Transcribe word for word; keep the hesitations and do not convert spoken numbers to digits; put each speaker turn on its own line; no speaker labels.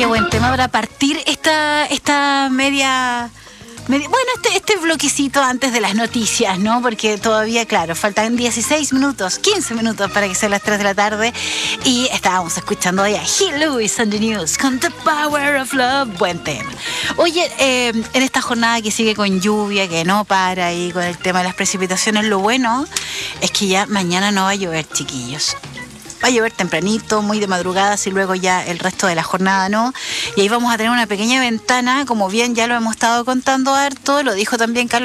qué buen tema para partir esta, esta media... media bueno, este, este bloquecito antes de las noticias, ¿no? Porque todavía, claro, faltan dieciséis minutos, quince minutos para que sean las tres de la tarde. Y estábamos escuchando ahí a Hugh Lewis on the News con The Power of Love. Buen tema. Oye, eh, en esta jornada que sigue con lluvia, que no para, y con el tema de las precipitaciones, lo bueno es que ya mañana no va a llover, chiquillos. Va a llover tempranito, muy de madrugada, y luego ya el resto de la jornada no. Y ahí vamos a tener una pequeña ventana, como bien ya lo hemos estado contando harto, lo dijo también Carlos